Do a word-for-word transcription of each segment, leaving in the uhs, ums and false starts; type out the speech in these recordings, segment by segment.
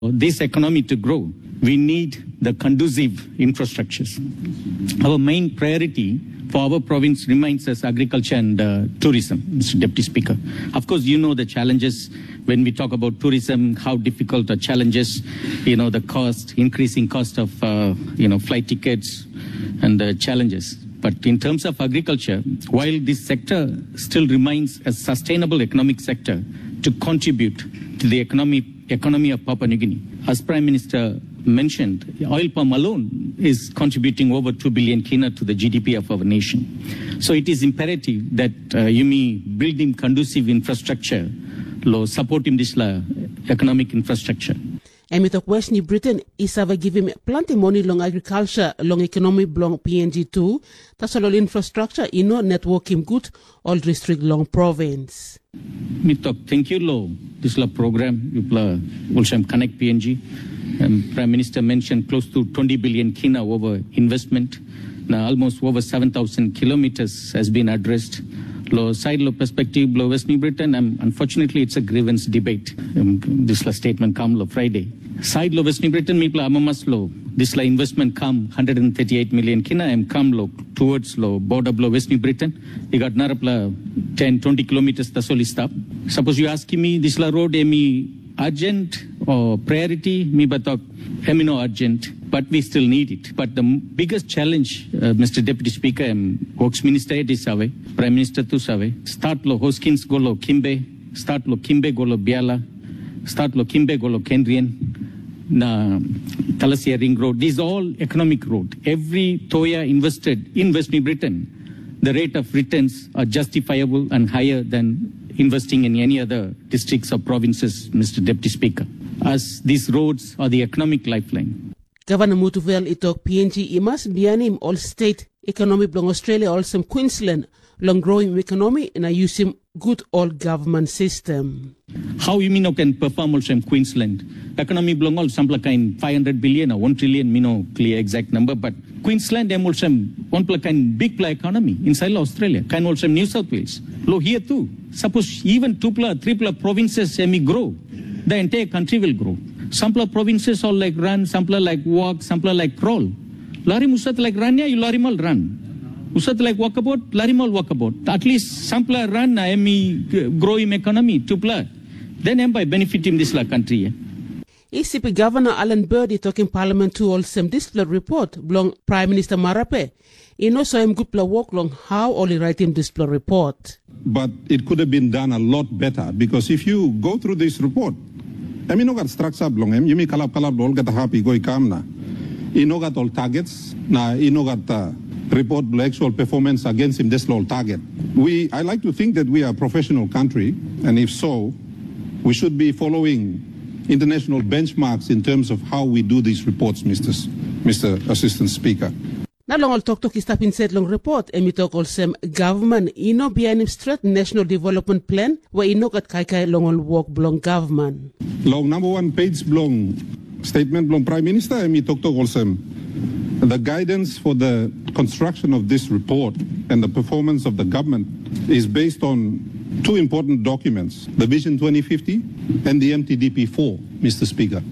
this economy to grow, we need the conducive infrastructures. Our main priority for our province remains as agriculture and uh, tourism, Mister Deputy Speaker. Of course, you know the challenges when we talk about tourism, how difficult the challenges, you know, the cost, increasing cost of, uh, you know, flight tickets and the challenges. But in terms of agriculture, while this sector still remains a sustainable economic sector to contribute to the economy, economy of Papua New Guinea, as Prime Minister mentioned, oil palm alone is contributing over two billion kina to the G D P of our nation. So it is imperative that uh, you may build in conducive infrastructure, lo support in this la economic infrastructure. Emitok West New Britain isava give him plenty money long agriculture, long economy long P N G two, tasol infrastructure ino network him good all district long province. Mitok, thank you lo this la program you pla Ulsham Connect P N G. Um, Prime Minister mentioned close to twenty billion kina over investment. Now almost over seven thousand kilometers has been addressed. Lo side lo perspective lo West New Britain, um, unfortunately it's a grievance debate. Um, this la statement come lo Friday. Side lo West New Britain mi pla amamas lo this la investment come one hundred thirty-eight million kina am come lo towards lo border lo West New Britain. You got narapla ten twenty kilometers tasoli stop. Suppose you ask me this la road emi urgent or priority, me batok emino urgent, but we still need it. But the biggest challenge, uh, Mister Deputy Speaker, um, Works Minister is away, Prime Minister tu save. Start lo Hoskins go lo Kimbe, start lo Kimbe go lo Biala, start lo Kimbe go lo Kendrian, na Talasia Ring Road. These are all economic road. Every Toya invested in West New Britain, the rate of returns are justifiable and higher than investing in any other districts or provinces, Mister Deputy Speaker, as these roads are the economic lifeline. Governor Mutuvel itok P N G imas bianim all state economy belong Australia also Queensland long growing economy and I use him good all government system. How you mean can perform also in Queensland? Economy belong all sample kind five hundred billion or one trillion, me no clear exact number, but Queensland am also one kind big play economy inside Australia, kind also New South Wales. Lo here too. Suppose even two plus three plus provinces semi grow, the entire country will grow. Some provinces all like run, some like walk, some like crawl. Lari musat like run ya, you lari mal run. Usat like walk about, lari mal walk about. At least some run, I am grow in economy, two plus. Then am by benefit in this la country. E C P Governor Alan Birdie talking Parliament to all some display report belong Prime Minister Marape. He knows so I'm good work long how only write him display report. But it could have been done a lot better because if you go through this report, I mean, no got structure long, you mean kalab kalab all get happy go kamna. You know got all targets, na you know got uh, report the actual performance against him this all target. We I like to think that we are a professional country, and if so, we should be following international benchmarks in terms of how we do these reports, Mister Mister Assistant Speaker. Na long all talk talk is tap inside long report and we talk also government ino behind straight national development plan where ino got kai kai long all work belong government. Long number one page belong statement belong Prime Minister and we talk talk also the guidance for the construction of this report and the performance of the government is based on two important documents, the Vision twenty fifty and the M T D P four, Mister Speaker.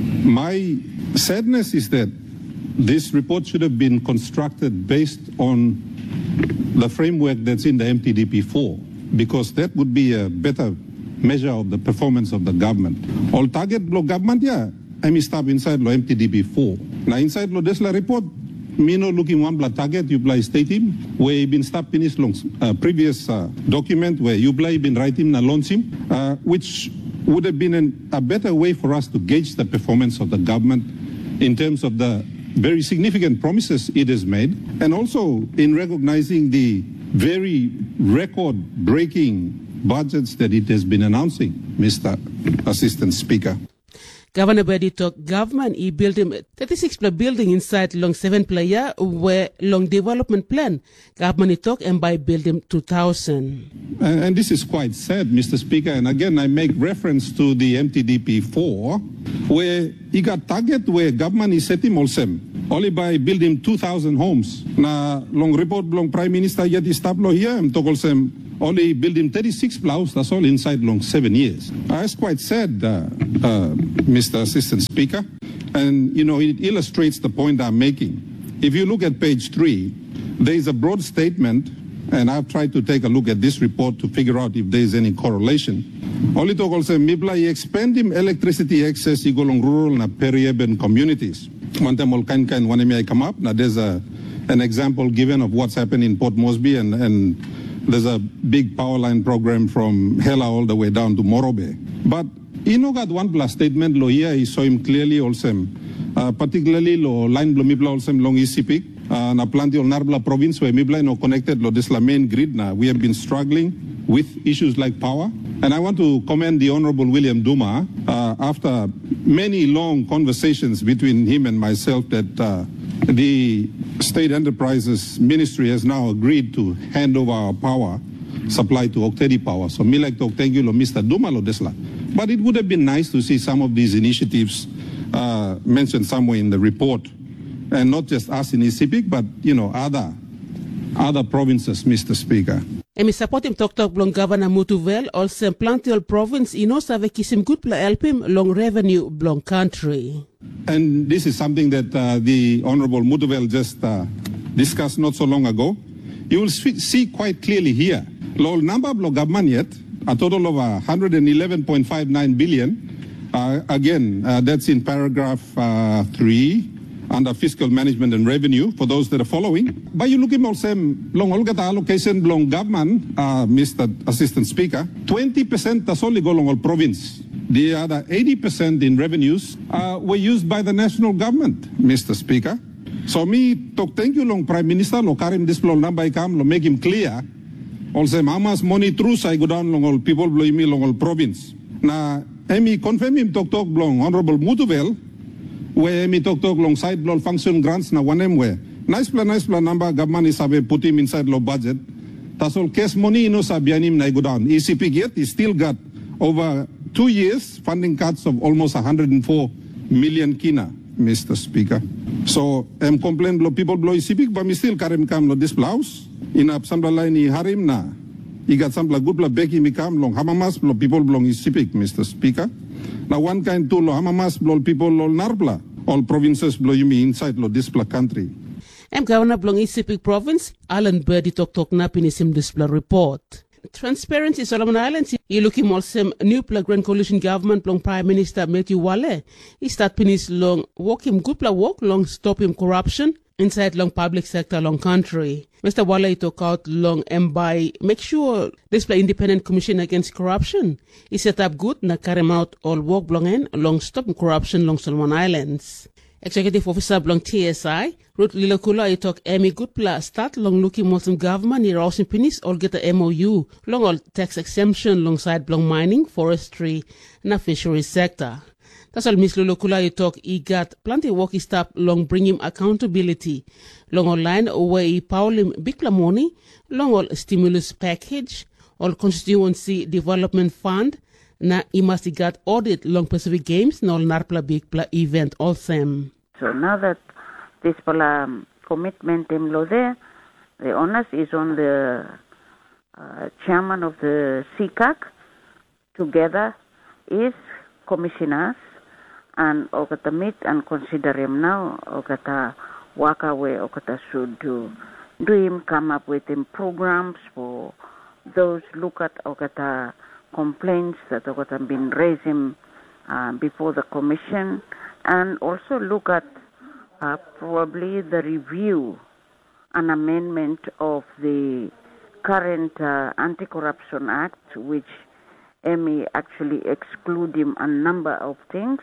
My sadness is that this report should have been constructed based on the framework that's in the M T D P four, because that would be a better measure of the performance of the government. All target block government, yeah, I mean stop inside lo M T D P four. Now inside lo desla report, me no looking one blood target, you play state him, where you been stopped in his long uh, previous uh, document where you play been writing na launch him, uh, which would have been an, a better way for us to gauge the performance of the government in terms of the very significant promises it has made, and also in recognizing the very record-breaking budgets that it has been announcing, Mister Assistant Speaker. Governor Bedi talk government e build him thirty-six pla building inside long seven player where long development plan government talk and by build him two thousand. And, and this is quite sad, Mister Speaker, and again I make reference to the M T D P four where he got target where government is setting also only by building two thousand homes. Na long report long Prime Minister yet is tablo here, I'm talk also only build him thirty-six plows, that's all inside long seven years. Uh, that's quite sad, uh, uh, Mister Assistant Speaker. And, you know, it illustrates the point I'm making. If you look at page three, there is a broad statement, and I've tried to take a look at this report to figure out if there is any correlation. Only to also Mibla, expand him electricity access igolong rural na peri-urban communities. One time all kind kind one may come up. Now there's a an example given of what's happened in Port Moresby, and, and there's a big power line program from Hela all the way down to Morobe. But inogat one plus statement lo here I saw him clearly also, uh, particularly lo line blo Mibla also long isipik. Uh, na planti ol Narbla province where Mibla no connected lo this la main grid na we have been struggling with issues like power. And I want to commend the Honorable William Duma uh, after many long conversations between him and myself that uh, the State Enterprises Ministry has now agreed to hand over our power supply to Octedi Power. So me like to thank you lo Mister Duma lo desla. But it would have been nice to see some of these initiatives uh, mentioned somewhere in the report. And not just us in Isipik, but, you know, other other provinces, Mister Speaker. Emi support him talk talk blong Governor Mutuvel, also Plantiol province, ino save kisim good pla help him long revenue blong country. And this is something that uh, the Honorable Mutuvel just uh, discussed not so long ago. You will see quite clearly here, lol number blong government yet, a total of uh, one hundred eleven point five nine billion. Uh, again, uh, that's in paragraph uh, three. Under fiscal management and revenue, for those that are following. But you look at also long allocation long government, uh, Mister Assistant Speaker, twenty percent that's only go long province. The other eighty percent in revenues uh, were used by the national government, Mister Speaker. So me talk thank you long Prime Minister lo karim this long number come lo make him clear. Also how much money through I go down long all people blow me long all province. Na emi confirm him talk talk long Honorable Mutuvel. Where me talk talk alongside law function grants na one where nice plan nice plan number government is have put him inside law budget. That's all case money no sabianim na go down. E C P yet he still got over two years funding cuts of almost one hundred four million kina, Mister Speaker. So I'm complain lo people blow E C P but me still karim kam lo this blouse in up some line ni harim na. He got some good bla beki mi kam long hamamas lo people belong E C P, Mister Speaker. Now one kind to lo hamamas lo people lo narbla. All provinces blow you me inside lo displa country. I'm Governor Blong Isipik Province, Alan Birdie Tok Tok Napinisim Display Report. Transparency Solomon Islands, you looking more some new plug Grand Coalition government long Prime Minister Matthew Wale. He start pinis long walk him good pla walk long stop him corruption inside long public sector long country. Mister Wale took out long and by make sure display independent commission against corruption. He set up good na carry out all work blong en long stop corruption long Solomon Islands. Executive Officer blong T S I, Ruth Lilakula, he talk Emi Goodpla start long looking Muslim government near Rosin Pinis all get a M O U long all tax exemption alongside blong mining, forestry, and fisheries sector. That's all Miss Lilakula, he talk he got plenty work he stop long bring him accountability. Long online where he power him big money, long all stimulus package, all constituency development fund. Na he must got audit long Pacific Games, no narpla big pla event all same. So now that this pala um, commitment in law there, the onus is on the uh, chairman of the C C A C together is commissioners and okata meet and consider him now okata work away okata should do do him come up with him programs for those look at okata complaints that have been raising uh, before the commission, and also look at uh, probably the review and amendment of the current uh, Anti-Corruption Act, which may actually exclude him a number of things.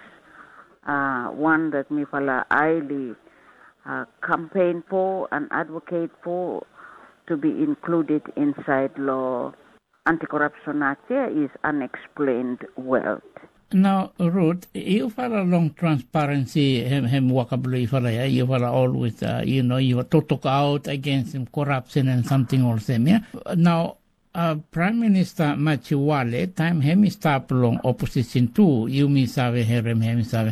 Uh, one that Mifala highly uh, campaign for and advocate for to be included inside law. Anti-Corruption Act there is unexplained wealth. Now, Ruth, you follow long transparency, him, him vocabulary, you follow, you follow always, uh, you know, you to talk out against him corruption and something also, yeah? Now, uh, Prime Minister Matthew Wale, time him stop long opposition too, you may save him, him save.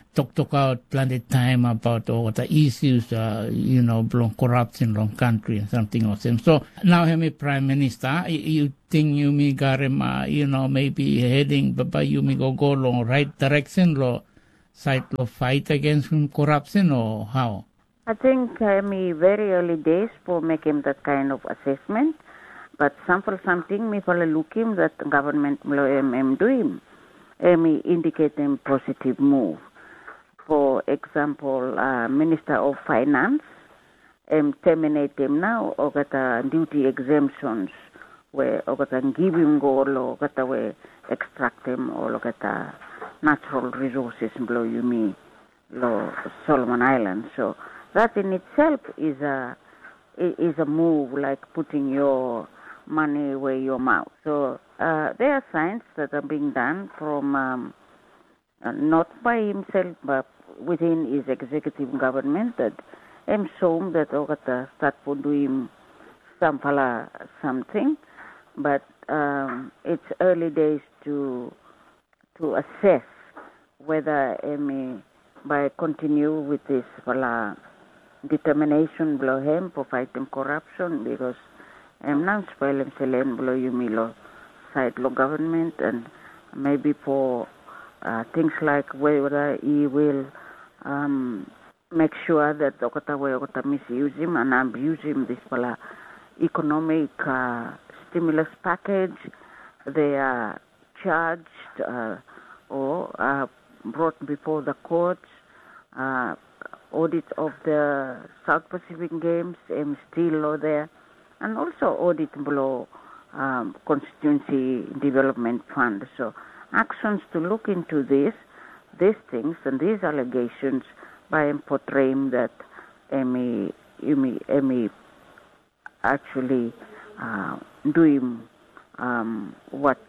talk talk out plenty time about all the issues, uh, you know, belong corruption long country and something of them. So now hemi Prime Minister, you think you me got him, uh, you know, maybe heading, but you me go go long right direction, lo side lo fight against corruption or how? I think uh, me very early days for making that kind of assessment, but sample something me for look him that government lo em em doing, me indicate them positive move. For example, uh, Minister of Finance, um, terminate them now or get uh, duty exemptions where or get give him gold or get away extract them or get uh, natural resources below you me, lo Solomon Islands. So that in itself is a is a move like putting your money where your mouth. So uh, there are signs that are being done from um, uh, not by himself but within his executive government that I'm shown that Ogata start for doing some fala something, but um, it's early days to to assess whether Emi by continue with this fala determination below him for fighting corruption because I'm not spoiling Selen below you milo side law government and maybe for uh, things like whether he will um, make sure that Okata way Okata misuse him and abuse him this fala economic uh, stimulus package. They are charged uh, or uh, brought before the courts. Uh, audit of the South Pacific Games, um, still law there, and also audit below um, Constituency Development Fund. So actions to look into this, these things and these allegations by portraying that Emi, Emi, Emi actually uh, doing um, what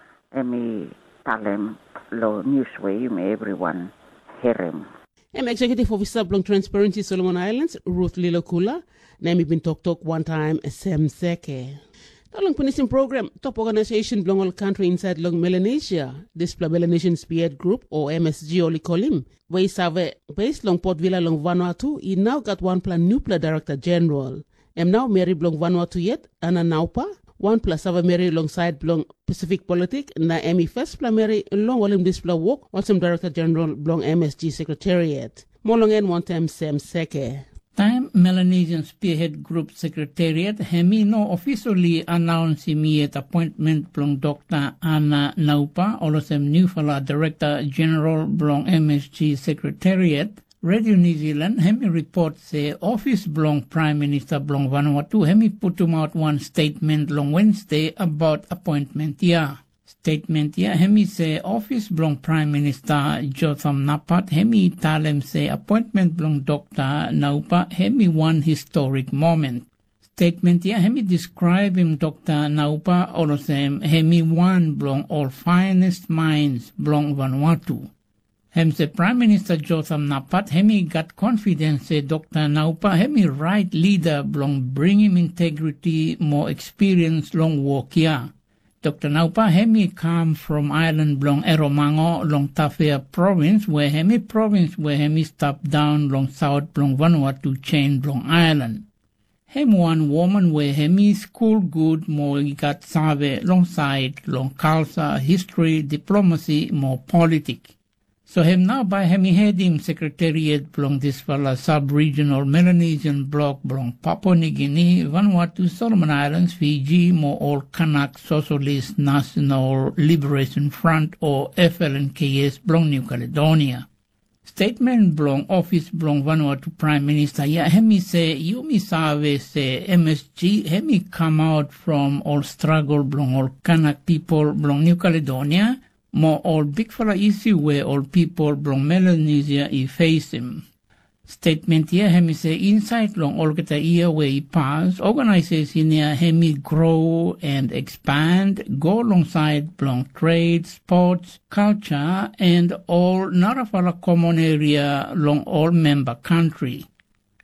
Emi Talem law newsway, you may everyone hear him. I'm Executive Officer Blong Transparency Solomon Islands, Ruth Lilokula. Nami bin talk talk one time, Sem Seke. Talong Punisim program, top organization Blong all country inside Long Melanesia. This Melanesian Spearhead Group, or M S G Oli Kolim. Where save based Long Port Villa Long Vanuatu, he now got one plan new plan Director General. I'm now Mary Blong Vanuatu yet, Anna Naupa. One plus Sava Mary alongside Blong Pacific Politic, na Emi first plan Mary long William Display Walk, also Director General Blong M S G Secretariat. Molongen one time Sem Seke. Time Melanesian Spearhead Group Secretariat Hemi no officially announced immediate appointment Blong Doctor Anna Naupa, also new fala Director General Blong M S G Secretariat. Radio New Zealand, Hemi report say office Blong Prime Minister Blong Vanuatu, Hemi put him out one statement long Wednesday about appointment yeah. Statement yeah, Hemi say office Blong Prime Minister Jotham Napat, Hemi Talem say appointment Blong Doctor Naupa, Hemi one historic moment. Statement yeah, Hemi describe him Doctor Naupa, also Hemi one Blong all finest minds Blong Vanuatu. Hem say Prime Minister Jotham Napat, Hemi got confidence say Doctor Naupa, Hemi right leader Blong bring him integrity, more experience long walk here. Doctor Naupa, Hemi come from island Blong Eromango, long Tafea province, where Hemi province where Hemi stopped down long South Blong Vanuatu chain Blong Island. Hem one woman where Hemi school good, more got save long side, long culture, history, diplomacy, more politic. So him now by hemi head him secretariat belong this fella sub-regional Melanesian bloc belong Papua New Guinea, Vanuatu, Solomon Islands, Fiji, more all Kanak Socialist National Liberation Front or F L N K S belong New Caledonia. Statement belong office belong Vanuatu Prime Minister. Yeah, hemi say you mi save say M S G hemi come out from all struggle belong all Kanak people belong New Caledonia. More all big fella issue where all people from Melanesia I face him. Statement here, hemi say inside long all get a year where he pass, organization here hemi grow and expand, go alongside belong trade, sports, culture, and all not a fella common area long all member country.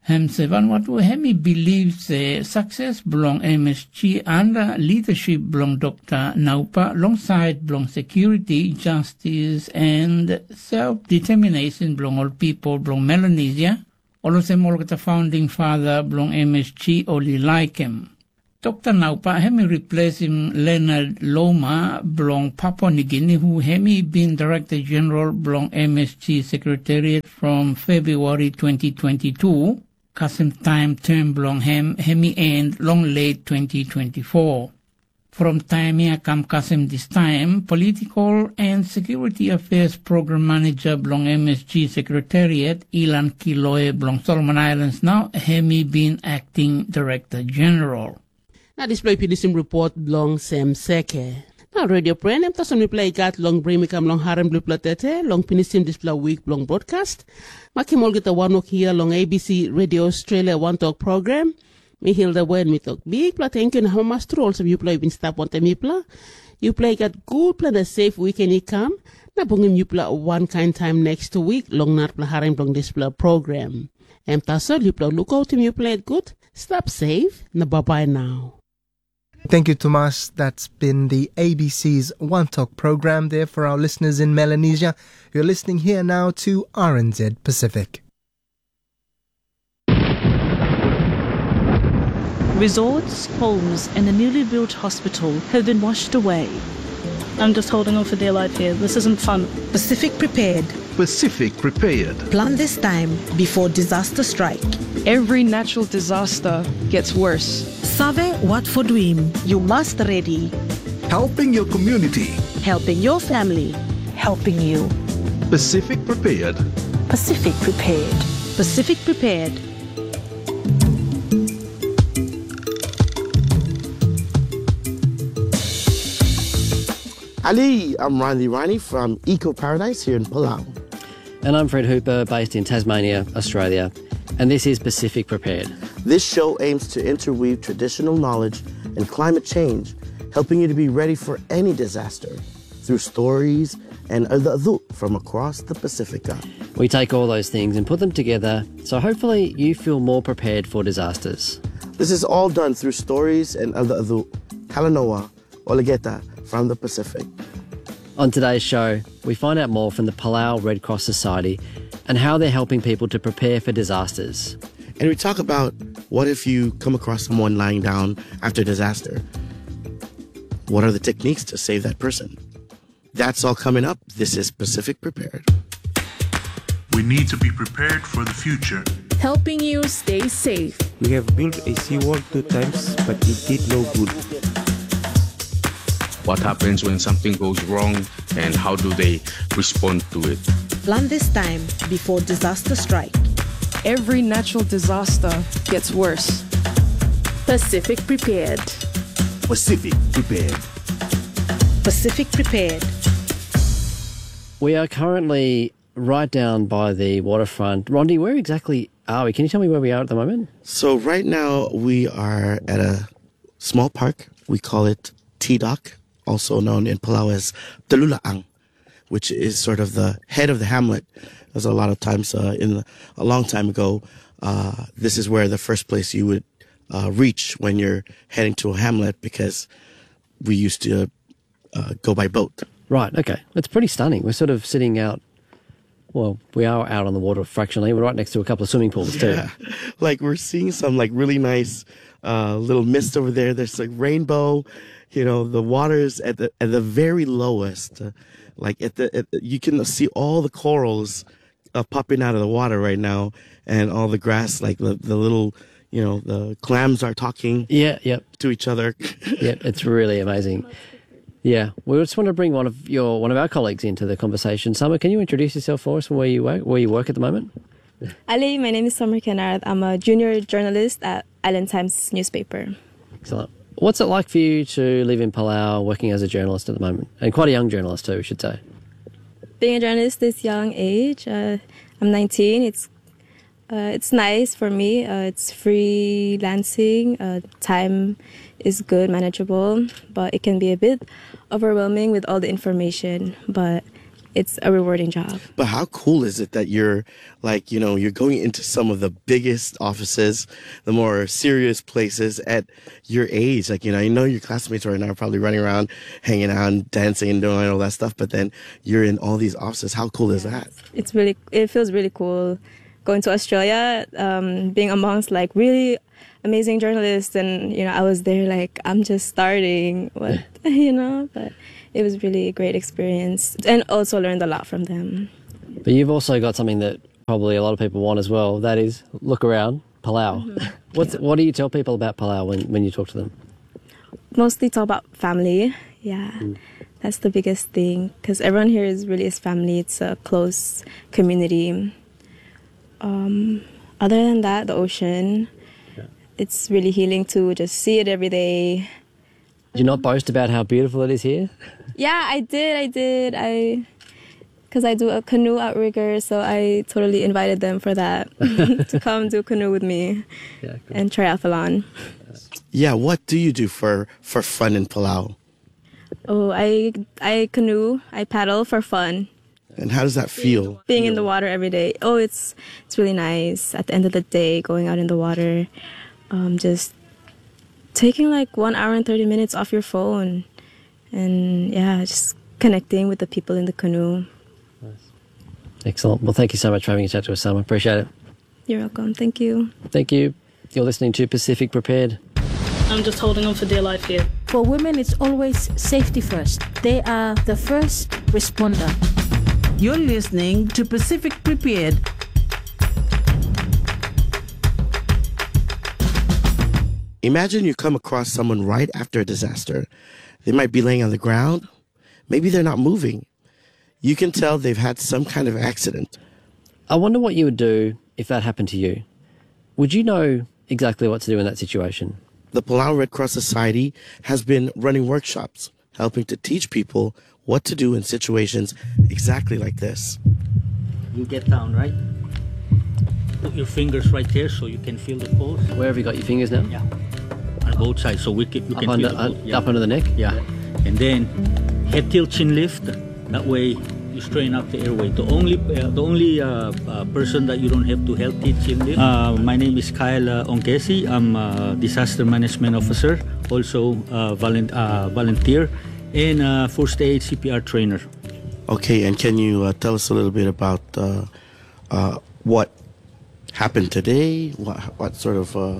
Hem se Vanuatu hemi believes the success belong M S G under leadership belong Doctor Naupa alongside belong security, justice and self-determination belong all people belong Melanesia. All of them all the founding father belong M S G only like him. Doctor Naupa hemi replace him Leonard Loma belong Papua New Guinea who hemi been Director General belong M S G Secretariat from February twenty twenty-two. Kasim time term belong hem hemi end long late twenty twenty-four. From time here come Kasim this time, Political and Security Affairs Program Manager belong M S G Secretariat, Ilan Kiloe belong Solomon Islands now, hemi been Acting Director General. Na display pinisim report belong Sam Seke. Na radio program tason mi play gat long brimikam long harem blue platete long pinisim display week long broadcast. Makimol kita wanok here long A B C Radio Australia One Talk program. Mi hilda wen mi talk big pla thank you na hamastro also you play bin stop on mi pla. You play got good plan a safe weekend i come. Na bungim you pla one kind time next week long nar pla harem long display program. Em tason you pla look out you play it good. Stop safe. Na bye bye now. Thank you, Tomas. That's been the A B C's One Talk program there for our listeners in Melanesia. You're listening here now to R N Z Pacific. Resorts, homes and a newly built hospital have been washed away. I'm just holding on for dear life here. This isn't fun. Pacific Prepared. Pacific Prepared. Plan this time before disaster strike. Every natural disaster gets worse. Save what for dream. You must ready. Helping your community. Helping your family. Helping you. Pacific Prepared. Pacific Prepared. Pacific Prepared. Ali, I'm Riley Riney from Eco Paradise here in Palau. And I'm Fred Hooper, based in Tasmania, Australia. And this is Pacific Prepared. This show aims to interweave traditional knowledge and climate change, helping you to be ready for any disaster through stories and adhu from across the Pacifica. We take all those things and put them together, so hopefully you feel more prepared for disasters. This is all done through stories and adhu, Halanoa, Oligeta from the Pacific. On today's show, we find out more from the Palau Red Cross Society and how they're helping people to prepare for disasters. And we talk about what if you come across someone lying down after a disaster? What are the techniques to save that person? That's all coming up. This is Pacific Prepared. We need to be prepared for the future. Helping you stay safe. We have built a seawall two times, but it did no good. What happens when something goes wrong and how do they respond to it? Plan this time before disaster strike. Every natural disaster gets worse. Pacific Prepared. Pacific Prepared. Pacific Prepared. We are currently right down by the waterfront. Rondi, where exactly are we? Can you tell me where we are at the moment? So right now we are at a small park. We call it T-Dock, also known in Palau as Talulaang, which is sort of the head of the hamlet. There's a lot of times uh, in the, a long time ago, uh, this is where the first place you would uh, reach when you're heading to a hamlet, because we used to uh, go by boat. Right, okay. It's pretty stunning. We're sort of sitting out, well, we are out on the water fractionally. We're right next to a couple of swimming pools too. Yeah. Like we're seeing some like really nice uh, little mist over there. There's like rainbow. You know, the water's at the at the very lowest. Uh, like at the, at the, you can see all the corals uh, popping out of the water right now, and all the grass, like the, the little, you know, the clams are talking. Yeah, yep. To each other. Yeah, it's really amazing. Yeah, we just want to bring one of your one of our colleagues into the conversation. Summer, can you introduce yourself for us and where you work? Where you work at the moment? Ali, my name is Summer Kennard. I'm a junior journalist at Island Times newspaper. Excellent. What's it like for you to live in Palau, working as a journalist at the moment, and quite a young journalist too, we should say? Being a journalist this young age, uh, I'm nineteen. It's uh, it's nice for me. Uh, it's freelancing. Uh, time is good, manageable, but it can be a bit overwhelming with all the information. But it's a rewarding job. But how cool is it that you're like, you know, you're going into some of the biggest offices, the more serious places at your age? Like, you know, I know your classmates right now are probably running around, hanging out and dancing and doing all that stuff, but then you're in all these offices. How cool is that? It's really, it feels really cool going to Australia, um, being amongst like really amazing journalists. And, you know, I was there like, I'm just starting, what, you know, but it was really a great experience and also learned a lot from them. But you've also got something that probably a lot of people want as well. That is, look around, Palau. Mm-hmm. What's, yeah. What do you tell people about Palau when, when you talk to them? Mostly talk about family. Yeah, mm. That's the biggest thing because everyone here is really is family. It's a close community. Um, other than that, the ocean, yeah. It's really healing to just see it every day. Do you not boast about how beautiful it is here? Yeah, I did. I did. I, because I do a canoe outrigger, so I totally invited them for that to come do canoe with me yeah, cool. and triathlon. Yeah, what do you do for, for fun in Palau? Oh, I I canoe. I paddle for fun. And how does that feel? Being in the water every day. Oh, it's it's really nice. At the end of the day, going out in the water, um, just taking like one hour and thirty minutes off your phone, and yeah, just connecting with the people in the canoe. Nice. Excellent. Well, thank you so much for having a chat to us, Summer. Appreciate it. You're welcome. Thank you. Thank you. You're listening to Pacific Prepared. I'm just holding on for dear life here. For women, it's always safety first. They are the first responder. You're listening to Pacific Prepared. Imagine you come across someone right after a disaster. They might be laying on the ground. Maybe they're not moving. You can tell they've had some kind of accident. I wonder what you would do if that happened to you. Would you know exactly what to do in that situation? The Palau Red Cross Society has been running workshops, helping to teach people what to do in situations exactly like this. You get down, right? Put your fingers right there so you can feel the pulse. Where have you got your fingers now? Yeah, on both sides, so we can, you up can under, feel the pulse. Uh, Yeah. Up under the neck? Yeah. yeah. And then head tilt, chin lift. That way you straighten out the airway. The only uh, the only uh, uh, person that you don't have to help teach chin lift. Uh, my name is Kyle uh, Onkesi. I'm a disaster management officer, also uh, volun- uh, volunteer, and uh, first aid C P R trainer. Okay, and can you uh, tell us a little bit about uh, uh, what happened today? What, what sort of uh,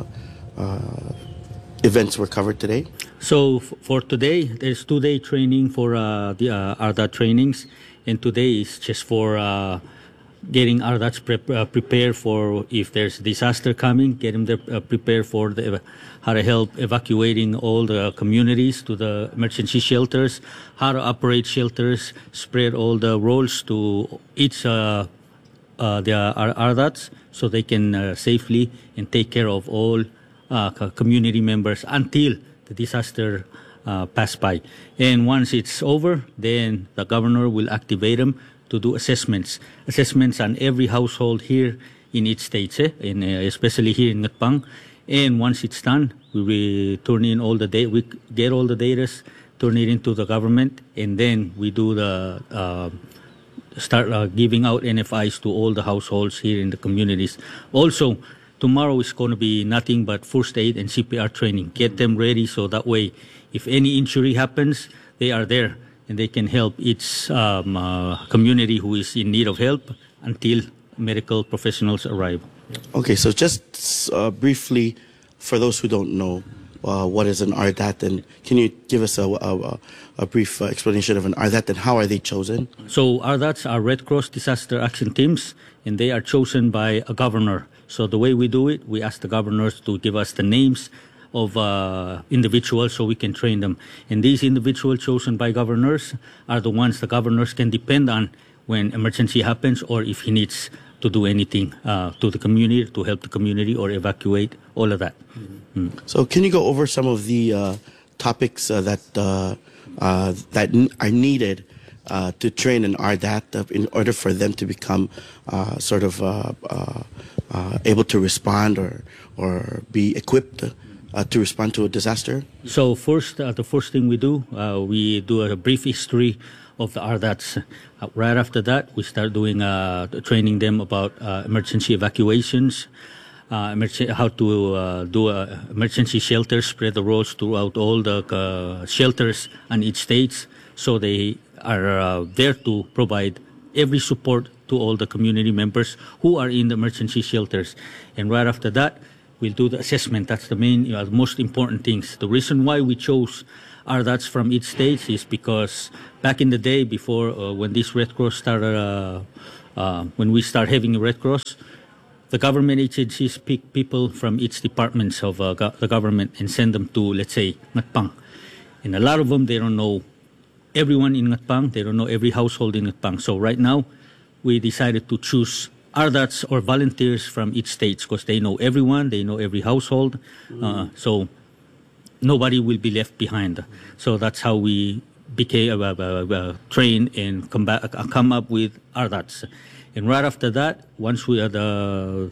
uh, events were covered today? So f- for today, there's two-day training for uh, the uh, A R D A trainings, and today is just for uh, getting A R D As pre- uh, prepared for if there's disaster coming, get them there, uh, prepared for the, how to help evacuating all the communities to the emergency shelters, how to operate shelters, spread all the roles to each uh, uh, the A R D As so they can uh, safely and take care of all uh, community members until the disaster uh, pass by. And once it's over, then the governor will activate them to do assessments. Assessments on every household here in each state, eh? in, uh, especially here in Ngat Pang. And once it's done, we will turn in all the data, we get all the data, turn it into the government, and then we do the, uh, start uh, giving out N F Is to all the households here in the communities. Also, tomorrow is going to be nothing but first aid and C P R training. Get them ready so that way, if any injury happens, they are there and they can help each um, uh, community who is in need of help until medical professionals arrive. Okay, so just uh, briefly, for those who don't know, uh, what is an A R D A T, and can you give us a, a, a brief uh, explanation of an A R D A T and how are they chosen? So A R D As are Red Cross Disaster Action Teams, and they are chosen by a governor. So the way we do it, we ask the governors to give us the names of uh, individuals so we can train them. And these individuals chosen by governors are the ones the governors can depend on when emergency happens or if he needs to do anything uh, to the community, to help the community or evacuate, all of that. Mm-hmm. Mm. So can you go over some of the uh, topics uh, that uh, uh, that n- are needed uh, to train an A R D A T in order for them to become uh, sort of uh, uh, uh, able to respond or, or be equipped Uh, to respond to a disaster? So first, uh, the first thing we do, uh, we do a brief history of the R D A Ts. Uh, right after that, we start doing uh, training them about uh, emergency evacuations, uh, emergency, how to uh, do uh, emergency shelters, spread the roads throughout all the uh, shelters in each state, so they are uh, there to provide every support to all the community members who are in the emergency shelters. And right after that, we'll do the assessment. That's the main, you know, most important things. The reason why we chose R D A Ts from each state is because back in the day, before uh, when this Red Cross started, uh, uh, when we start having a Red Cross, the government agencies pick people from each departments of uh, go- the government and send them to, let's say, Ngatpang. And a lot of them, they don't know everyone in Ngatpang. They don't know every household in Ngatpang. So right now, we decided to choose R D A Ts or volunteers from each state because they know everyone, they know every household. Uh, so nobody will be left behind. So that's how we became uh, uh, uh, trained and come, back, uh, come up with R D A Ts. And right after that, once we are the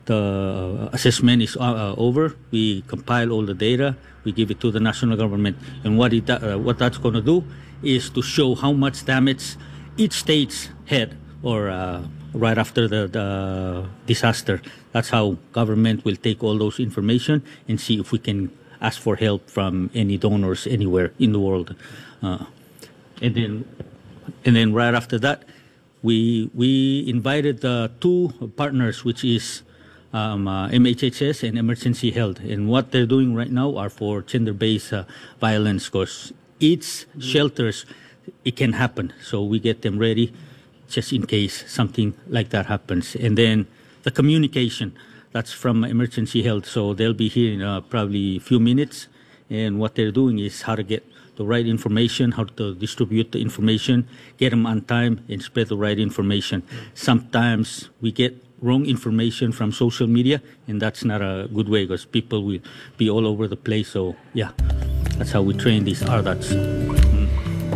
the assessment is uh, over, we compile all the data, we give it to the national government, and what it uh, what that's going to do is to show how much damage each state had, or uh, right after the, the disaster. That's how government will take all those information and see if we can ask for help from any donors anywhere in the world. Uh, and then, and then right after that, we we invited the two partners, which is um, uh, M H H S and Emergency Health. And what they're doing right now are for gender-based uh, violence, because each shelters, it can happen. So we get them ready just in case something like that happens. And then the communication, that's from Emergency Health. So they'll be here in uh, probably a few minutes. And what they're doing is how to get the right information, how to distribute the information, get them on time, and spread the right information. Sometimes we get wrong information from social media, and that's not a good way because people will be all over the place. So, yeah, that's how we train these R D A Ts. Mm.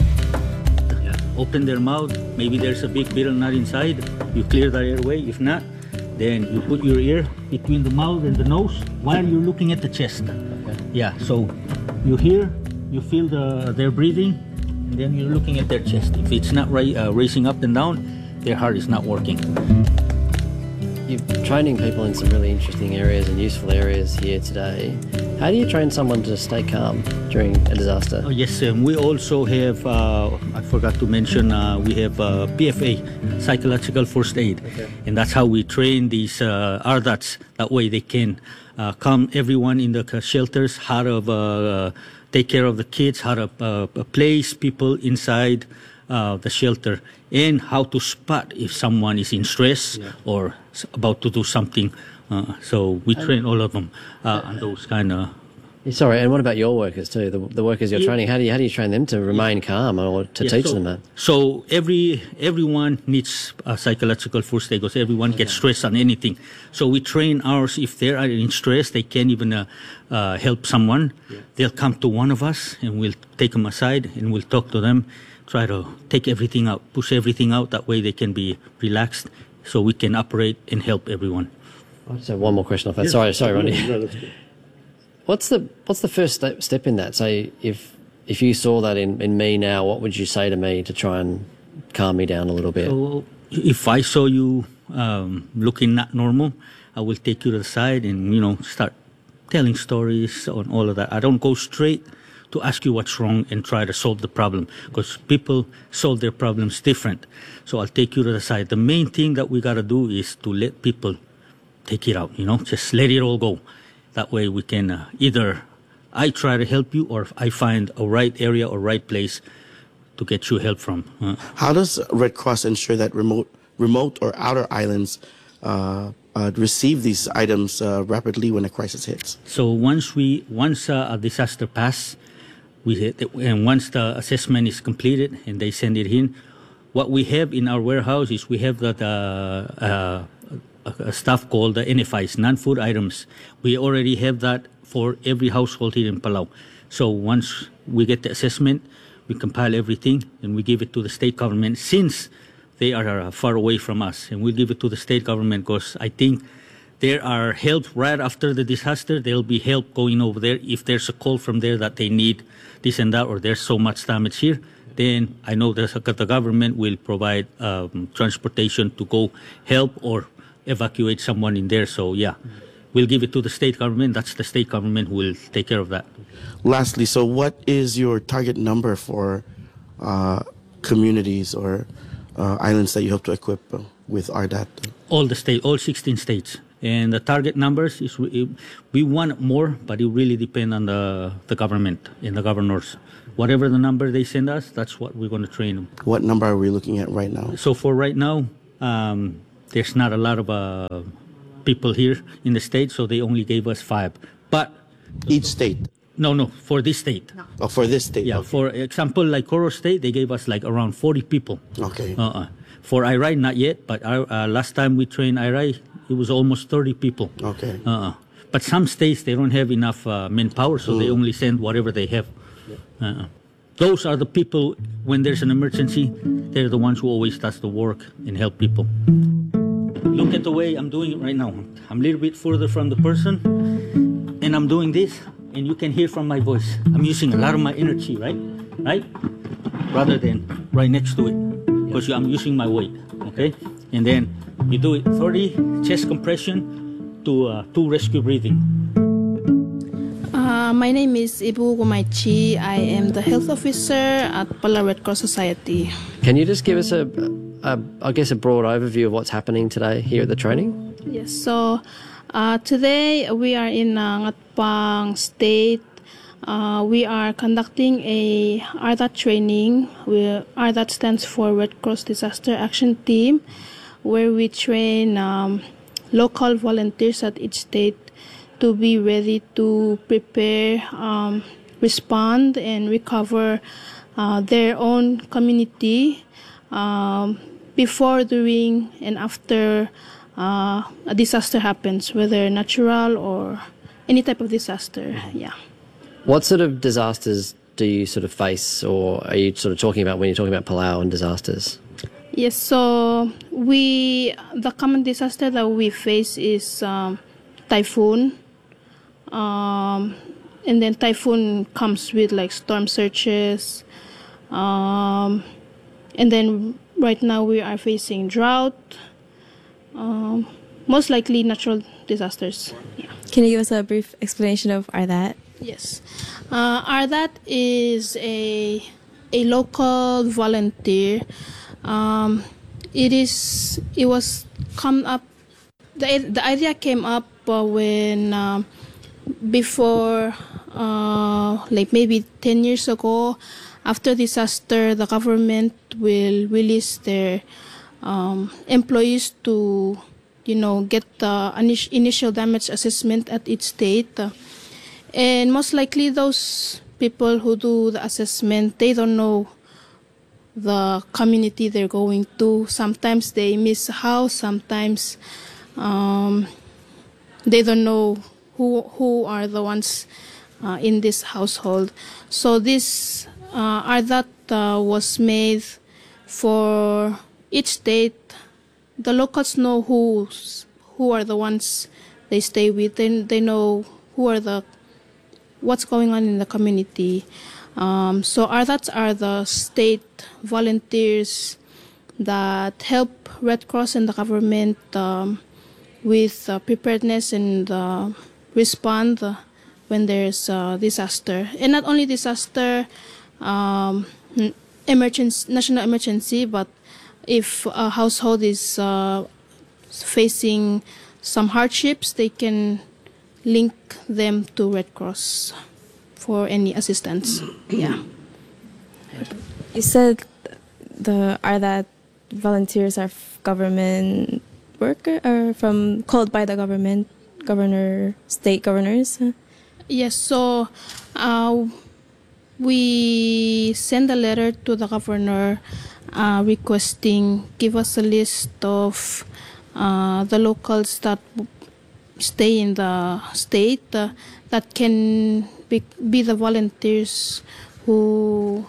Yeah. Open their mouth. Maybe there's a big beetle nut inside. You clear that airway. If not, then you put your ear between the mouth and the nose while you're looking at the chest. Okay. Yeah, so you hear, you feel the their breathing, and then you're looking at their chest. If it's not ra- uh, racing up and down, their heart is not working. You're training people in some really interesting areas and useful areas here today. How do you train someone to stay calm during a disaster? Oh, yes, um, we also have, uh, I forgot to mention, uh, we have uh, P F A, Psychological First Aid. Okay. And that's how we train these uh, R D A Ts. That way they can uh, calm everyone in the shelters, how to uh, take care of the kids, how to uh, place people inside uh, the shelter, and how to spot if someone is in stress yeah. or about to do something. Uh, so we train all of them uh, on those kind of. Sorry, and what about your workers too? The, the workers you're yeah. training, how do you how do you train them to remain yeah. calm or to yeah, teach so, them that? So every everyone needs a psychological first aid because everyone okay. gets stressed on anything. So we train ours. If they are in stress, they can't even uh, uh, help someone. Yeah. They'll come to one of us, and we'll take them aside and we'll talk to them. Try to take everything out, push everything out. That way they can be relaxed, so we can operate and help everyone. I just have one more question off that. Yeah. Sorry, sorry, Ronnie. No, that's good. What's the what's the first step, step in that? Say if if you saw that in, in me now, what would you say to me to try and calm me down a little bit? So if I saw you um, looking not normal, I will take you to the side and you know start telling stories on all of that. I don't go straight to ask you what's wrong and try to solve the problem because people solve their problems different. So I'll take you to the side. The main thing that we got to do is to let people take it out, you know, just let it all go. That way we can uh, either I try to help you or I find a right area or right place to get you help from. Uh, How does Red Cross ensure that remote remote or outer islands uh, uh, receive these items uh, rapidly when a crisis hits? So once we once uh, a disaster passes, we hit, and once the assessment is completed and they send it in, what we have in our warehouse is we have that uh, uh, a stuff called the N F Is, non-food items. We already have that for every household here in Palau. So once we get the assessment, we compile everything and we give it to the state government since they are uh, far away from us. And we'll give it to the state government because I think there are help right after the disaster. There'll be help going over there if there's a call from there that they need this and that or there's so much damage here. then I know that the government will provide um, transportation to go help or evacuate someone in there. So yeah, we'll give it to the state government. That's the state government who will take care of that. Lastly, so what is your target number for uh, communities or uh, islands that you hope to equip uh, with R D A T? All the state, all sixteen states. And the target numbers is we want more, but it really depends on the, the government and the governors. Whatever the number they send us, that's what we're going to train them. What number are we looking at right now? So for right now, um, there's not a lot of uh, people here in the state, so they only gave us five. But each state? No, no, for this state. No. Oh, for this state? Yeah, okay. For example, like Coro State, they gave us like around forty people. Okay. Uh-uh. For I R I, not yet, but our, uh, last time we trained I R I, it was almost thirty people. Okay. Uh-uh. But some states, they don't have enough uh, manpower, so mm. they only send whatever they have. Uh-uh. Those are the people, when there's an emergency, they're the ones who always does the work and help people. Look at the way I'm doing it right now. I'm a little bit further from the person, and I'm doing this, and you can hear from my voice. I'm using a lot of my energy, right? Right? Rather than right next to it, because I'm using my weight, okay? And then you do it thirty chest compression to uh, two rescue breathing. Uh, my name is Ibu Gumaichi. I am the health officer at Pala Red Cross Society. Can you just give us a, a, I guess, a broad overview of what's happening today here at the training? Yes. So uh, today we are in uh, Ngatpang State. Uh, we are conducting a R D A T training. We, R D A T stands for Red Cross Disaster Action Team, where we train um, local volunteers at each state to be ready to prepare, um, respond, and recover uh, their own community um, before, during, and after uh, a disaster happens, whether natural or any type of disaster. Yeah. What sort of disasters do you sort of face, or are you sort of talking about when you're talking about Palau and disasters? Yes, so we the common disaster that we face is um, typhoon, um, and then typhoon comes with like storm surges, um, and then right now we are facing drought, um, most likely natural disasters. Yeah. Can you give us a brief explanation of R D A T? Yes, uh, R D A T is a a local volunteer. Um, it is. It was come up. The the idea came up uh, when uh, before, uh, like maybe ten years ago, after disaster, the government will release their um, employees to, you know, get the initial damage assessment at each state. Uh, And most likely those people who do the assessment, they don't know the community they're going to. Sometimes they miss a house, sometimes um, they don't know who who are the ones uh, in this household. So this uh, R D A T uh, was made for each state. The locals know who's, who are the ones they stay with. They, they know who are the what's going on in the community. Um, so R D A Ts are the state volunteers that help Red Cross and the government um, with uh, preparedness and uh, respond uh, when there's a disaster. And not only disaster, um, emergency, national emergency, but if a household is uh, facing some hardships, they can link them to Red Cross for any assistance. Yeah. You said the R D A T volunteers are government worker or from called by the government, governor, state governors. Yes. So uh, we send a letter to the governor uh, requesting give us a list of uh, the locals that stay in the state uh, that can be, be the volunteers who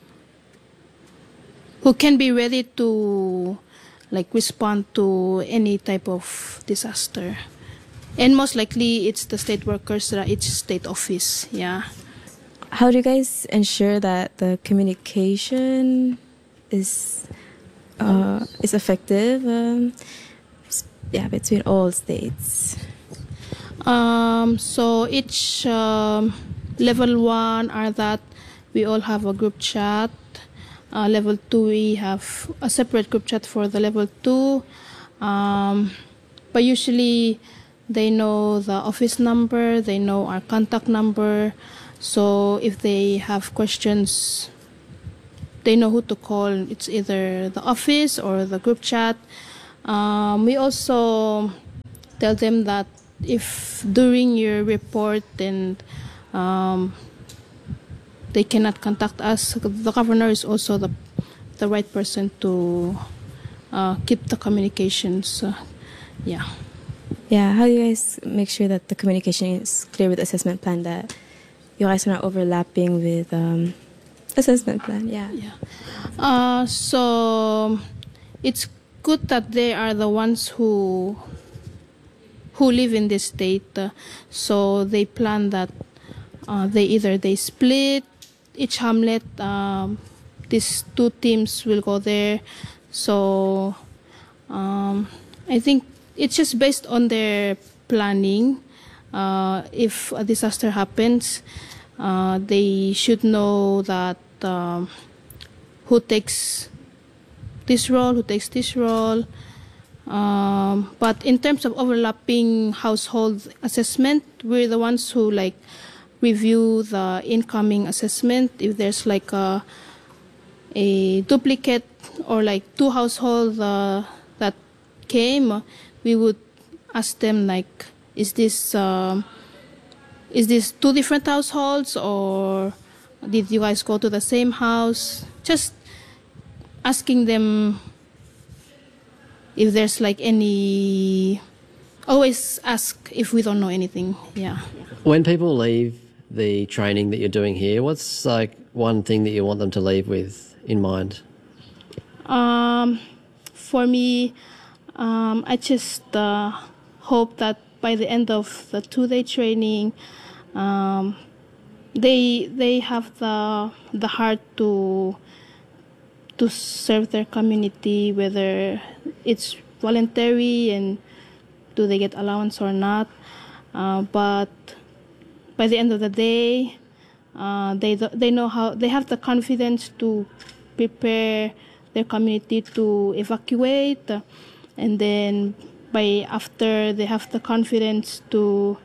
who can be ready to like respond to any type of disaster. And most likely it's the state workers at each state office. Yeah. how do you guys ensure that the communication is uh, is effective? Um, yeah, between all states. Um, so each um, level one are that we all have a group chat. Uh, level two, we have a separate group chat for the level two. Um, but usually they know the office number, they know our contact number. So if they have questions, they know who to call. It's either the office or the group chat. Um, we also tell them that if during your report and um, they cannot contact us, the governor is also the the right person to uh, keep the communications. Uh, yeah. Yeah, how do you guys make sure that the communication is clear with the assessment plan, that you guys are not overlapping with um, assessment plan? Yeah. Yeah. Uh, so it's good that they are the ones who who live in this state. Uh, so they plan that uh, they either they split each hamlet. Um, these two teams will go there. So um, I think it's just based on their planning. Uh, if a disaster happens, uh, they should know that um, who takes this role, who takes this role. Um, but in terms of overlapping household assessment, we're the ones who like review the incoming assessment. If there's like a, a duplicate or like two households uh, that came, we would ask them like, is this uh, is this two different households, or did you guys go to the same house? Just asking them if there's like any, always ask if we don't know anything. Yeah. When people leave the training that you're doing here, what's like one thing that you want them to leave with in mind? Um, for me, um, I just uh, hope that by the end of the two-day training, um, they they have the the heart to to serve their community, whether it's voluntary and do they get allowance or not. Uh, but by the end of the day, uh, they they know how, they have the confidence to prepare their community to evacuate, uh, and then by after they have the confidence to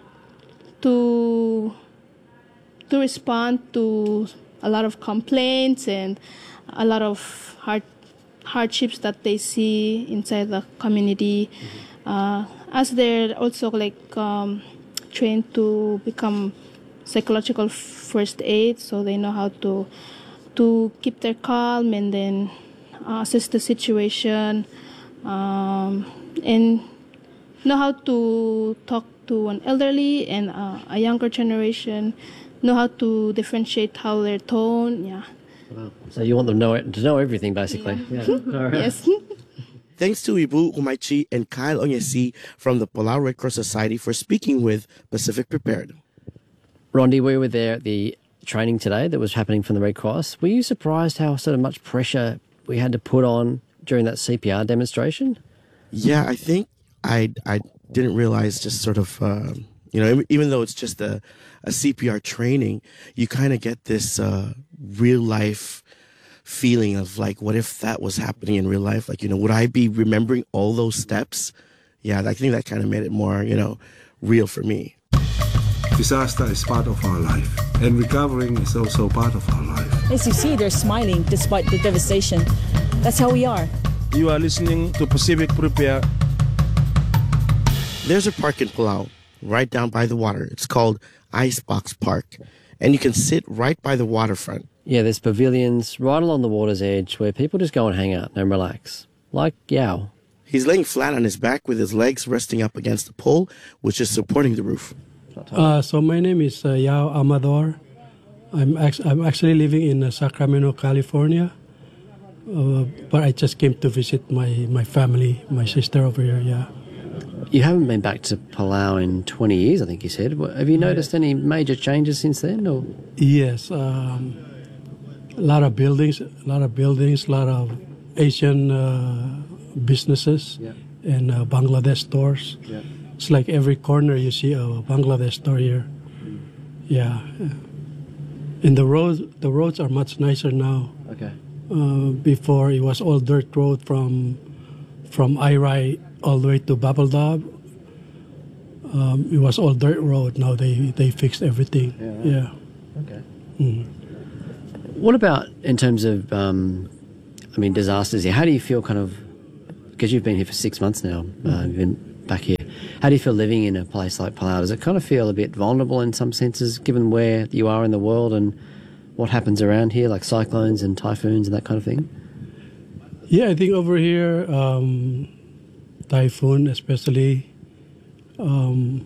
to to respond to a lot of complaints and a lot of hard hardships that they see inside the community. Mm-hmm. Uh, as they're also like um, trained to become psychological first aid, so they know how to to keep their calm and then uh, assess the situation, um, and know how to talk to an elderly and uh, a younger generation, know how to differentiate how their tone. Yeah. Wow. So you want them to know, to know everything, basically. Yeah. Yeah. All right. Yes. Thanks to Ibu Umaichi and Kyle Onyesi from the Palau Red Cross Society for speaking with Pacific Prepared. Rondi, we were there at the training today that was happening from the Red Cross. Were you surprised how sort of much pressure we had to put on during that C P R demonstration? Yeah, I think I I didn't realize just sort of, uh, you know, even though it's just a, a C P R training, you kind of get this uh, real life feeling of like, what if that was happening in real life? Like, you know, would I be remembering all those steps? Yeah, I think that kind of made it more, you know, real for me. Disaster is part of our life, and recovering is also part of our life. As you see, they're smiling despite the devastation. That's how we are. You are listening to Pacific Prepared. There's a park in Palau, right down by the water. It's called Icebox Park, and you can sit right by the waterfront. Yeah, there's pavilions right along the water's edge where people just go and hang out and relax, like Yao. He's laying flat on his back with his legs resting up against the pole, which is supporting the roof. Uh, so my name is uh, Yao Amador. I'm, ex- I'm actually living in uh, Sacramento, California. Uh, but I just came to visit my, my family, my sister over here, yeah. You haven't been back to Palau in twenty years, I think you said. Have you noticed any major changes since then? Or? Yes, um, a lot of buildings, a lot of buildings, a lot of Asian uh, businesses Yeah. and uh, Bangladesh stores. Yeah. It's like every corner you see a Bangladesh store here. Yeah, and the roads, the roads are much nicer now. Okay. Uh, before it was all dirt road from from Irai all the way to Babeldag. Um, it was all dirt road. Now they, they fixed everything. Yeah. Right. Yeah. Okay. Mm. What about in terms of, um, I mean, disasters here? How do you feel kind of, because you've been here for six months now, uh, you've been back here. How do you feel living in a place like Palau? Does it kind of feel a bit vulnerable in some senses, given where you are in the world and what happens around here, like cyclones and typhoons and that kind of thing? Yeah, I think over here, um, typhoon especially, um,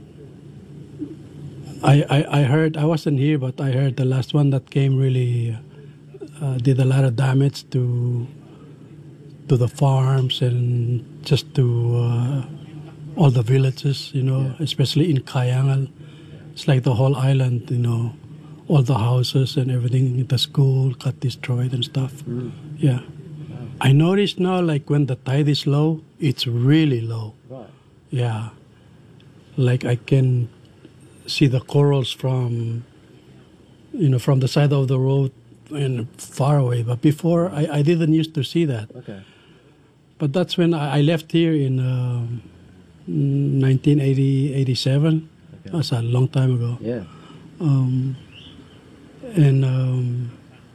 I, I, I heard, I wasn't here, but I heard the last one that came really uh, did a lot of damage to to the farms and just to uh, all the villages, you know, yeah. especially in Kayangal. It's like the whole island, you know, all the houses and everything, the school got destroyed and stuff. Mm. Yeah. Wow. I noticed now, like when the tide is low, it's really low. Right. Yeah. Like I can see the corals from, you know, from the side of the road and far away. But before, I, I didn't used to see that. Okay. But that's when I, I left here in uh, nineteen eighty, eighty-seven. Okay. That's a long time ago. Yeah. Um, and um,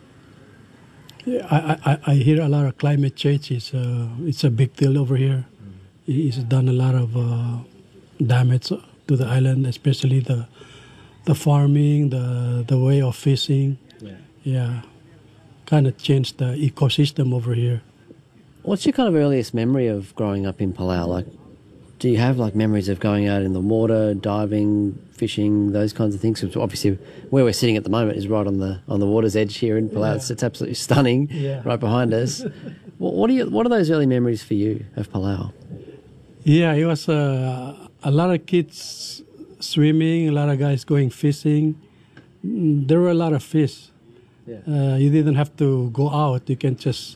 yeah, I, I, I hear a lot of climate change. It's, uh, it's a big deal over here. Mm. It's done a lot of uh, damage to the island, especially the the farming, the the way of fishing. Yeah. Yeah. Kind of changed the ecosystem over here. What's your kind of earliest memory of growing up in Palau? Like, do you have like memories of going out in the water, diving, fishing, those kinds of things? Because obviously, where we're sitting at the moment is right on the on the water's edge here in Palau. Yeah. It's, it's absolutely stunning, yeah. right behind us. what, what are you? What are those early memories for you of Palau? Yeah, it was uh, a lot of kids swimming, a lot of guys going fishing. There were a lot of fish. Yeah. Uh, you didn't have to go out. You can just,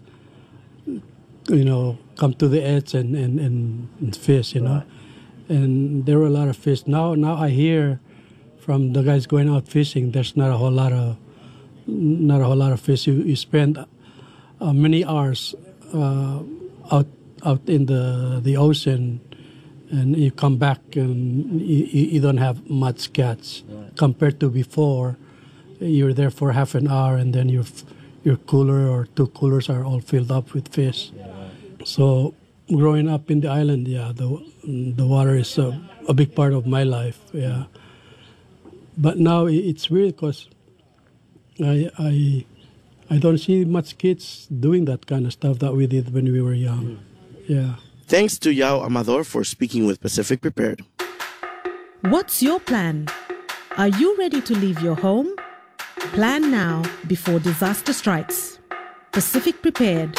you know, come to the edge and, and, and, and fish, you know. Right. And there were a lot of fish. Now now I hear from the guys going out fishing, there's not a whole lot of not a whole lot of fish. You, you spend uh, many hours uh, out out in the the ocean, and you come back and you, you don't have much catch. Right. Compared to before. You're there for half an hour and then your your cooler or two coolers are all filled up with fish. Yeah, right. So growing up in the island, yeah, the the water is a, a big part of my life. Yeah, but now it's weird because I I I don't see much kids doing that kind of stuff that we did when we were young. Yeah. Thanks to Yao Amador for speaking with Pacific Prepared. What's your plan? Are you ready to leave your home? Plan now before disaster strikes. Pacific Prepared.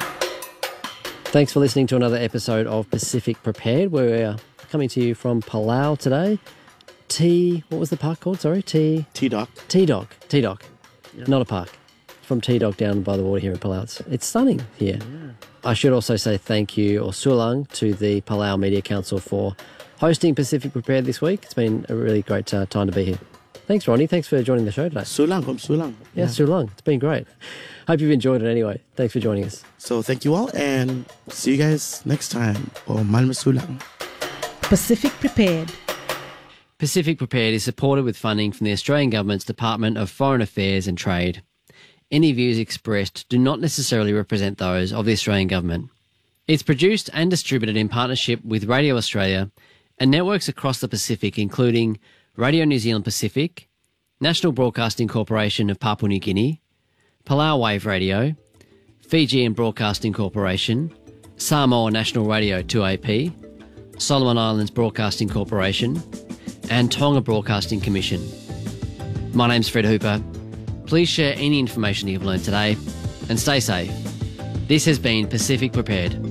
Thanks for listening to another episode of Pacific Prepared. We're coming to you from Palau today. T, what was the park called? Sorry, T... T-Dock. T-Dock. T-Dock. Yep. Not a park. From T-Dock down by the water here in Palau. It's, it's stunning here. Yeah. I should also say thank you, or sulang, to the Palau Media Council for hosting Pacific Prepared this week. It's been a really great uh, time to be here. Thanks, Ronnie. Thanks for joining the show today. Sulang, from Sulang. Yeah, yeah, Sulang. It's been great. Hope you've enjoyed it anyway. Thanks for joining us. So thank you all, and see you guys next time on Malma Sulang. Pacific Prepared. Pacific Prepared is supported with funding from the Australian Government's Department of Foreign Affairs and Trade. Any views expressed do not necessarily represent those of the Australian Government. It's produced and distributed in partnership with Radio Australia and networks across the Pacific, including Radio New Zealand Pacific, National Broadcasting Corporation of Papua New Guinea, Palau Wave Radio, Fijian Broadcasting Corporation, Samoa National Radio two A P, Solomon Islands Broadcasting Corporation, and Tonga Broadcasting Commission. My name's Fred Hooper. Please share any information you've learned today and stay safe. This has been Pacific Prepared.